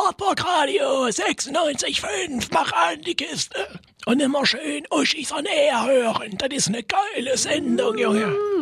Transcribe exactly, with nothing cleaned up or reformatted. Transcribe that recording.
Wartburg Radio sechsundneunzig Komma fünf, mach an die Kiste. Und immer schön Uschis on Air hören. Das ist eine geile Sendung, Junge.